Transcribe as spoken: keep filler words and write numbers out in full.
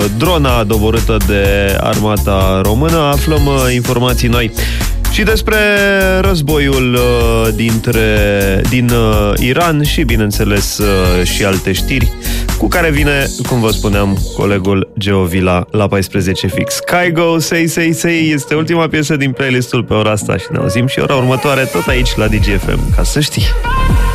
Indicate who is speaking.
Speaker 1: drona doborâtă de armata română. Aflăm informații noi și despre războiul dintre, din Iran și, bineînțeles, și alte știri cu care vine, cum vă spuneam, colegul Geo Vila la paisprezece fix. Kygo, Say, Say, Say este ultima piesă din playlistul pe ora asta și ne auzim și ora următoare tot aici la D J F M, ca să știi.